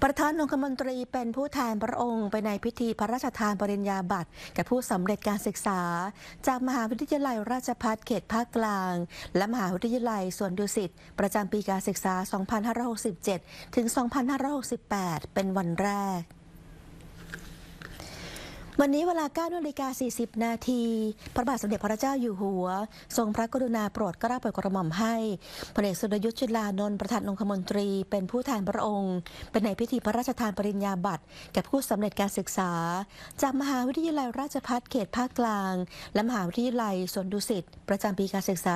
ประธานองคมนตรีเป็นผู้แทนพระองค์ไปในพิธีพระราชทานปริญญาบัตรแก่ผู้สำเร็จการศึกษาจากมหาวิทยาลัยราชภัฏเขตภาคกลางและมหาวิทยาลัยสวนดุสิตประจำปีการศึกษา 2567 ถึง 2568 เป็นวันแรกวันนี้เวลา 9:40 นาทีพระบาทสมเด็จพระเจ้าอยู่หัวทรงพระกรุณาโปรดเกล้าโปรดกระหม่อมให้พลเอกสุรยุทธ์จุลานนท์ประธานองคมนตรีเป็นผู้แทนพระองค์เป็นในพิธีพระราชทานปริญญาบัตรแก่ผู้สำเร็จการศึกษาจากมหาวิทยาลัยราชภัฏเขตภาคกลางและมหาวิทยาลัยสวนดุสิตประจำปีการศึกษา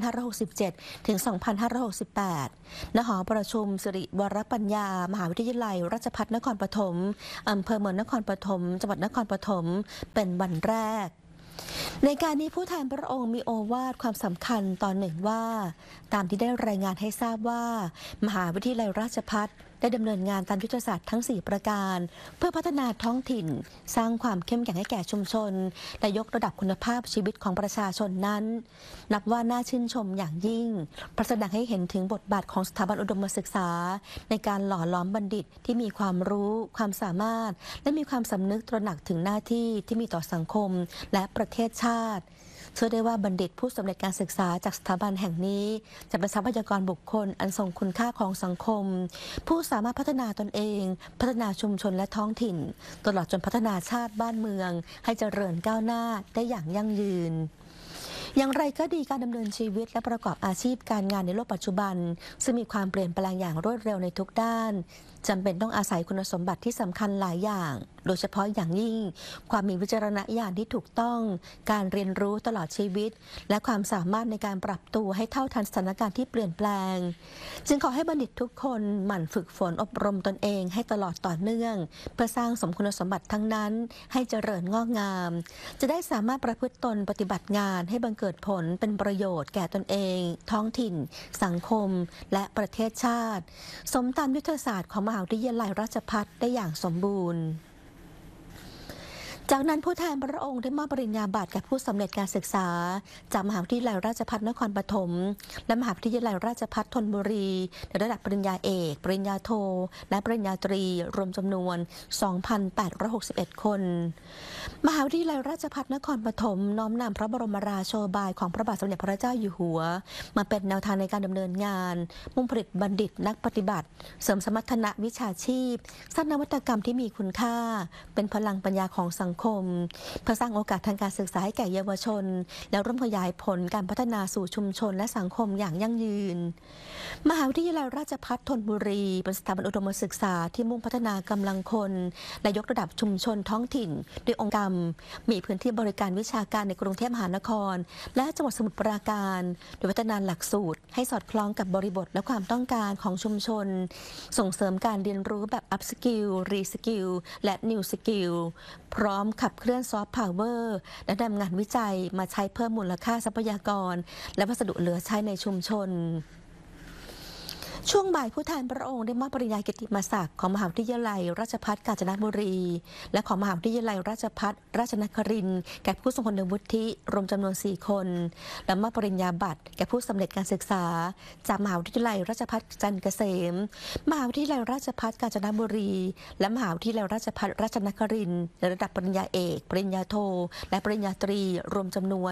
2567 ถึง 2568 ณ หอประชุมสิริวรปัญญามหาวิทยาลัยราชภัฏนครปฐมอำเภอเมืองนครปฐมจังหวัดนครปฐมเป็นวันแรกในการนี้ผู้แทนพระองค์มีโอวาทความสำคัญตอนหนึ่งว่าตามที่ได้รายงานให้ทราบว่ามหาวิทยาลัยราชภัฏได้ดำเนินงานตามยุทธศาสตร์ทั้ง 4 ประการเพื่อพัฒนาท้องถิ่นสร้างความเข้มแข็งให้แก่ชุมชนและยกระดับคุณภาพชีวิตของประชาชนนั้นนับว่าน่าชื่นชมอย่างยิ่งเพราะแสดงให้เห็นถึงบทบาทของสถาบันอุดมศึกษาในการหล่อหลอมบัณฑิตที่มีความรู้ความสามารถและมีความสำนึกตระหนักถึงหน้าที่ที่มีต่อสังคมและประเทศชาติเชื่อได้ว่าบัณฑิตผู้สำเร็จการศึกษาจากสถาบันแห่งนี้จะเป็นทรัพยากรบุคคลอันทรงคุณค่าของสังคมผู้สามารถพัฒนาตนเองพัฒนาชุมชนและท้องถิ่นตลอดจนพัฒนาชาติบ้านเมืองให้เจริญก้าวหน้าได้อย่างยั่งยืนอย่างไรก็ดีการดำเนินชีวิตและประกอบอาชีพการงานในโลกปัจจุบันซึ่งมีความเปลี่ยนแปลงอย่างรวดเร็วในทุกด้านจำเป็นต้องอาศัยคุณสมบัติที่สำคัญหลายอย่างโดยเฉพาะอย่างยิ่งความมีวิจารณญาณที่ถูกต้องการเรียนรู้ตลอดชีวิตและความสามารถในการปรับตัวให้เท่าทันสถานการณ์ที่เปลี่ยนแปลงจึงขอให้บัณฑิตทุกคนหมั่นฝึกฝนอบรมตนเองให้ตลอดต่อเนื่องเพื่อสร้างสมคุณสมบัติทั้งนั้นให้เจริญงอกงามจะได้สามารถประพฤติตนปฏิบัติงานให้บังเกิดผลเป็นประโยชน์แก่ตนเองท้องถิ่นสังคมและประเทศชาติสมตามยุทธศาสตร์ของมหาวิทยาลัยราชภัฏได้อย่างสมบูรณ์จากนั้นผู้แทนพระองค์ได้มอบปริญญาบัตรแก่ผู้สำเร็จการศึกษาจากมหาวิทยาลัยราชภัฏนครปฐมและมหาวิทยาลัยราชภัฏธนบุรีในระดับปริญญาเอกปริญญาโทและปริญญาตรีรวมจำนวน 2,861 คนมหาวิทยาลัยราชภัฏนครปฐมน้อมนำพระบรมราโชบายของพระบาทสมเด็จพระเจ้าอยู่หัวมาเป็นแนวทางในการดำเนินงานมุ่งผลิตบัณฑิตนักปฏิบัติเสริมสมรรถนะวิชาชีพสร้างนวัตกรรมที่มีคุณค่าเป็นพลังปัญญาของสังคมเพื่อสร้างโอกาสทางการศึกษาให้แก่เยาวชนและร่วมขยายผลการพัฒนาสู่ชุมชนและสังคมอย่างยั่งยืนมหาวิทยาลัยราชภัฏธนบุรีเป็นสถาบันอุดมศึกษาที่มุ่งพัฒนากำลังคนและยกระดับชุมชนท้องถิ่นด้วยองค์กรรมมีพื้นที่บริการวิชาการในกรุงเทพมหานครและจังหวัดสมุทรปราการโดยพัฒนาหลักสูตรให้สอดคล้องกับบริบทและความต้องการของชุมชนส่งเสริมการเรียนรู้แบบ Up Skill Re Skill และ New Skill พร้อมขับเคลื่อนซอฟต์พาวเวอร์และนำงานวิจัยมาใช้เพิ่มมูลค่าทรัพยากรและวัสดุเหลือใช้ในชุมชนช่วงบ่ายผู้แทนพระองค์ได้มอบปริญญากิตติมศักดิ์ของมหาวิทยาลัยราชภัฏกาญจนบุรีและของมหาวิทยาลัยราชภัฏราชนครินทร์แก่ผู้ทรงคุณวุฒิรวมจำนวน 4 คนและมอบปริญญาบัตรแก่ผู้สำเร็จการศึกษาจากมหาวิทยาลัยราชภัฏจันทร์เกษมมหาวิทยาลัยราชภัฏกาญจนบุรีและมหาวิทยาลัยราชภัฏราชนครินทร์ในระดับปริญญาเอกปริญญาโทและปริญญาตรีรวมจำนวน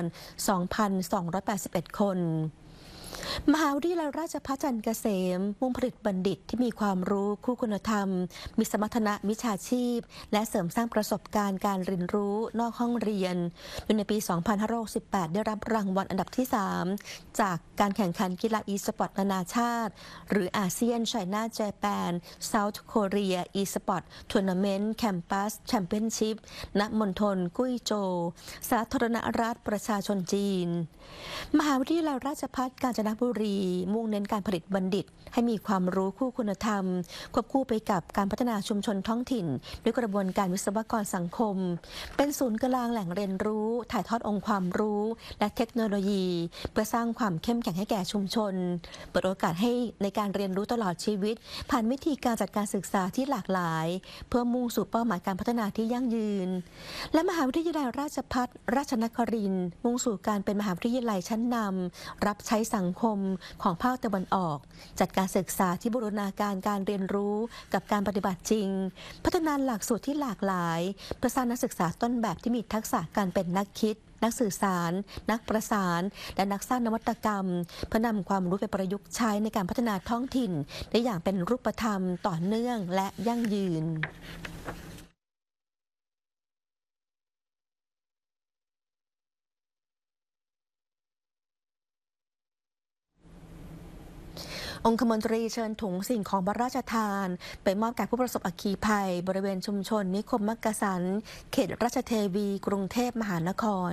2,281 คนมหาวิทยาลัยราชภัฏจันทร์เกษมมุ่งผลิตบัณฑิตที่มีความรู้คู่คุณธรรมมีสมรรถนะวิชาชีพและเสริมสร้างประสบการณ์การเรียนรู้นอกห้องเรียนโดยในปี 2568 ได้รับรางวัลอันดับที่ 3 จากการแข่งขันกีฬา e-sport นานาชาติหรืออาเซียน China Japan South Korea e-sport Tournament Campus Championship ณ มณฑลกุ้ยโจวสาธารณรัฐประชาชนจีนมหาวิทยาลัยราชภัฏกาญจนบุรีมุ่งเน้นการผลิตบัณฑิตให้มีความรู้คู่คุณธรรมควบคู่ไปกับการพัฒนาชุมชนท้องถิ่นด้วยกระบวนการวิศวกรสังคมเป็นศูนย์กลางแหล่งเรียนรู้ถ่ายทอดองค์ความรู้และเทคโนโลยีเพื่อสร้างความเข้มแข็งให้แก่ชุมชนเปิดโอกาสให้ในการเรียนรู้ตลอดชีวิตผ่านวิธีการจัดการศึกษาที่หลากหลายเพื่อมุ่งสู่เป้าหมายการพัฒนาที่ยั่งยืนและมหาวิทยาลัยราชภัฏราชนครินทร์มุ่งสู่การเป็นมหาวิทยาลัยชั้นนำรับใช้สังงคมของภาคตะวันออกจัดการศึกษาที่บูรณาการการเรียนรู้กับการปฏิบัติจริงพัฒนาหลักสูตรที่หลากหลายเพื่อสร้างนักศึกษาต้นแบบที่มีทักษะการเป็นนักคิดนักสื่อสารนักประสานและนักสร้างนวัตกรรมเพื่อนำความรู้ไปประยุกต์ใช้ในการพัฒนาท้องถิ่นได้อย่างเป็นรูปธรรมต่อเนื่องและยั่งยืนองคมนตรีเชิญถุงสิ่งของพระราชทานไปมอบแก่ผู้ประสบอัคคีภัยบริเวณชุมชนนิคมมักกะสันเขตราชเทวีกรุงเทพมหานคร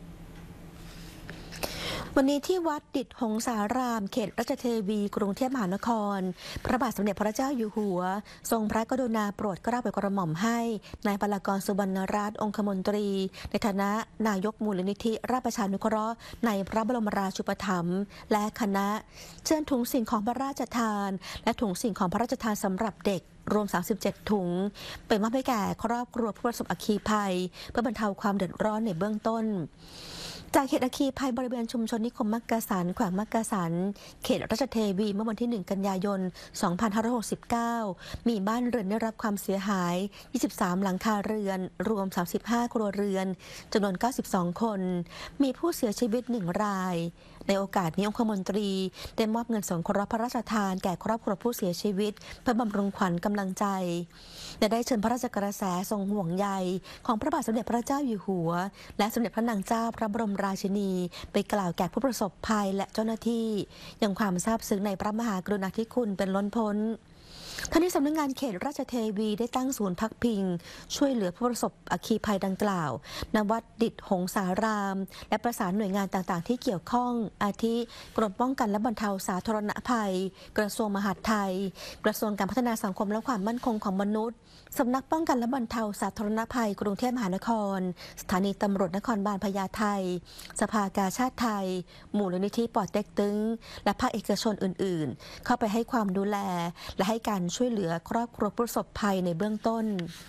วันนี้ที่วัดดิษฐ์หงสารามเขตราชเทวีกรุงเทพมหานครพระบาทสมเด็จพระเจ้าอยู่หัวทรงพระกรุณาโปรดเกล้าโปรดกระหม่อมให้นายพลากรสุวรรณรัตน์องคมนตรีในฐานะนายกมูลนิธิราชประชานุเคราะห์ในพระบรมราชูปถัมภ์และคณะเชิญถุงสิ่งของพระราชทานและถุงสิ่งของพระราชทานสำหรับเด็กรวม37ถุงไปมอบให้แก่ครอบครัวผู้ประสบอัคคีภัยเพื่อบรรเทาความเดือดร้อนในเบื้องต้นจากเหตุอัคคีภัยบริเวณชุมชนนิคมมักกะสันแขวงมักกะสันเขตราชเทวีเมื่อวันที่1 กันยายน 2569 มีบ้านเรือนได้รับความเสียหาย 23 หลังคาเรือนรวม 35 ครัวเรือนจำนวน 92 คน มีผู้เสียชีวิต 1 รายในโอกาสนี้องคมนตรีได้มอบเงินสงเคราะห์พระราชทานแก่ครอบครัวผู้เสียชีวิตเพื่อบำรุงขวัญกำลังใจและได้เชิญพระราชกระแสทรงห่วงใยของพระบาทสมเด็จพระเจ้าอยู่หัวและสมเด็จพระนางเจ้าพระบรมราชินีไปกล่าวแก่ผู้ประสบภัยและเจ้าหน้าที่ยังความซาบซึ้งในพระมหากรุณาธิคุณเป็นล้นพ้นทั้งนี้สำนักงานเขตราชเทวีได้ตั้งศูนย์พักพิงช่วยเหลือผู้ประสบอัคคีภัยดังกล่าวณวัดดิษฐ์หงสารามและประสานหน่วยงานต่างๆที่เกี่ยวข้องอาทิกรมป้องกันและบรรเทาสาธารณภัยกระทรวงมหาดไทยกระทรวงการพัฒนาสังคมและความมั่นคงของมนุษย์สำนักป้องกันและบรรเทาสาธารณภัยกรุงเทพมหานครสถานีตำรวจนครบาลพญาไทสภากาชาติไทยมูลนิธิป่อเต็กตึงและภาคเอกชนอื่นๆเข้าไปให้ความดูแลและให้การช่วยเหลือครอบครัวผู้ประสบภัยในเบื้องต้น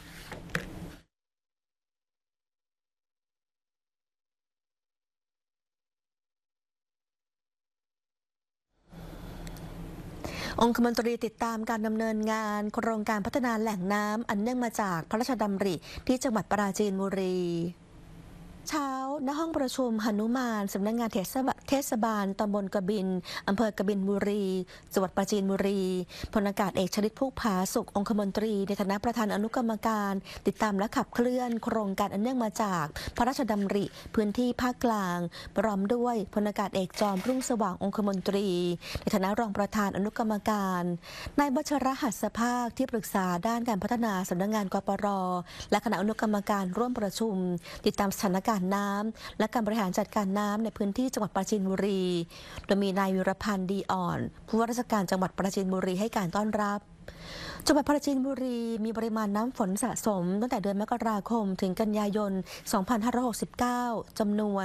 องคมนตรีติดตามการดำเนินงานโครงการพัฒนาแหล่งน้ำอันเนื่องมาจากพระราชดำริที่จังหวัดปราจีนบุรีเช้าณห้องประชุมหนุมานสำนักงานเทศบาลตำบลกบินอำเภอกบินบุรีจังหวัดปราจีนบุรีพลอากาศเอกชลิตภูผาสุของคมนตรีในฐานะประธานอนุกรรมการติดตามและขับเคลื่อนโครงการอันเนื่องมาจากพระราชดำริพื้นที่ภาคกลางพร้อมด้วยพลอากาศเอกจอมรุ่งสว่างองคมนตรีในฐานะรองประธานอนุกรรมการนายบัชรหัสภาคที่ปรึกษาด้านการพัฒนาสำนักงานกปรและคณะอนุกรรมการร่วมประชุมติดตามสถานการณ์น้ำและการบริหารจัดการน้ำในพื้นที่จังหวัดปราจีนบุรีโดยมีนายวิรพันธ์ดีอ่อนผู้ว่าราชการจังหวัดปราจีนบุรีให้การต้อนรับจังหวัดปราจีนบุรีมีปริมาณน้ำฝนสะสมตั้งแต่เดือนมกราคมถึงกันยายน 2569 จำนวน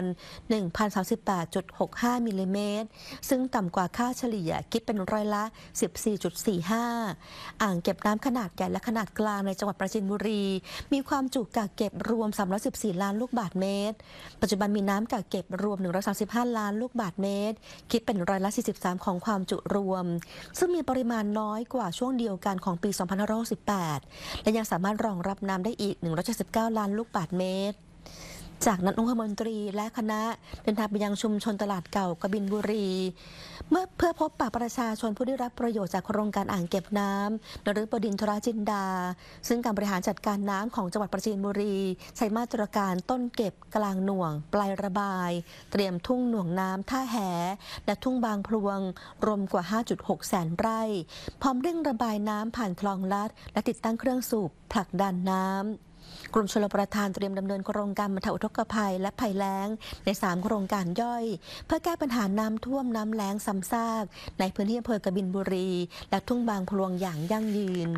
1,038.65 มิลลิเมตรซึ่งต่ำกว่าค่าเฉลี่ยคิดเป็นร้อยละ 14.45 อ่างเก็บน้ำขนาดใหญ่และขนาดกลางในจังหวัดปราจีนบุรีมีความจุกักเก็บรวม 314 ล้านลูกบาศก์เมตรปัจจุบันมีน้ำกักเก็บรวม 135 ล้านลูกบาศก์เมตรคิดเป็นร้อยละ 43 ของความจุรวมซึ่งมีปริมาณน้อยกว่าช่วงเดียวกันของปี 2568 และยังสามารถรองรับน้ำได้อีก 179 ล้านลูกบาศก์เมตรจากนั้นองคมนตรีและคณะเดินทางไปยังชุมชนตลาดเก่ากบินบุรีเพื่อพบปะประชาชนผู้ได้รับประโยชน์จากโครงการอ่างเก็บน้ำนฤบดินทรจินดาซึ่งการบริหารจัดการน้ำของจังหวัดปราจีนบุรีใช้มาตรการต้นเก็บกลางหน่วงปลายระบายเตรียมทุ่งหน่วงน้ำท่าแหและทุ่งบางพลวงรวมกว่า 5.6 แสนไร่พร้อมเร่งระบายน้ำผ่านคลองลัดและติดตั้งเครื่องสูบผลักดันน้ำกรมชลประทานเตรียมดำเนินโครงการบรรเทาอุทกภัยและภัยแล้งใน3โครงการย่อยเพื่อแก้ปัญหาน้ำท่วมน้ำแล้งซ้ำซากในพื้นที่อำเภอกบินบุรีและทุ่งบางพลวงอย่างยั่งยืน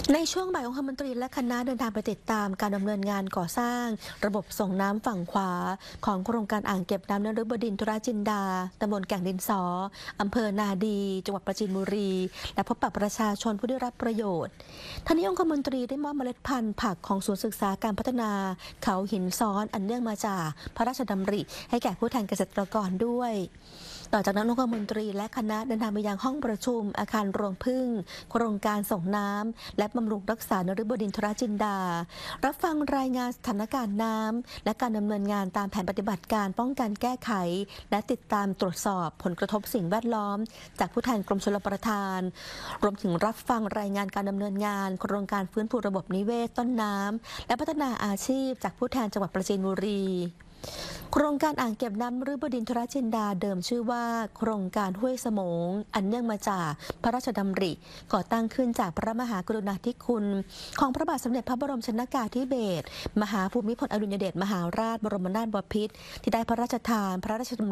ในช่วงบ่ายองคมนตรีและคณะเดินทางไปติดตามการดำเนินงานก่อสร้าง ระบบส่งน้ำฝั่งขวาของโครงการอ่างเก็บน้ำนฤบดินทรจินดาตำบลแก่งดินสออำเภอนาดีจังหวัดปราจีนบุรีและพบปะประชาชนผู้ได้รับประโยชน์ท่านนี้องคมนตรีได้มอบเมล็ดพันธุ์ผักของศูนย์ศึกษาการพัฒนาเขาหินซ้อนอันเนื่องมาจากพระราชดำริให้แก่ผู้แทนเกษตรกรด้วยต่อจากนั้นองคมนตรีและคณะเดินทางไปยังห้องประชุมอาคารรวงพึ่งโครงการส่งน้ำและบำรุงรักษานฤบดินทรจินดารับฟังรายงานสถานการณ์น้ำและการดำเนินงานตามแผนปฏิบัติการป้องกันแก้ไขและติดตามตรวจสอบผลกระทบสิ่งแวดล้อมจากผู้แทนกรมชลประทานรวมถึงรับฟังรายงานการดำเนินงานโครงการฟื้นฟูระบบนิเวศต้นน้ำและพัฒนาอาชีพจากผู้แทนจังหวัดปราจีนบุรีโครงการอ่างเก็บน้ำนฤบดินทรจินดาเดิมชื่อว่าโครงการห้วยสมงอันเนื่องมาจากพระราชดำริก่อตั้งขึ้นจากพระมหากรุณาธิคุณของพระบาทสมเด็จพระบรมชนกาธิเบศรมหาภูมิพลอดุลยเดชมหาราชบรมนาถบพิตรที่ได้พระราชทานพระราชด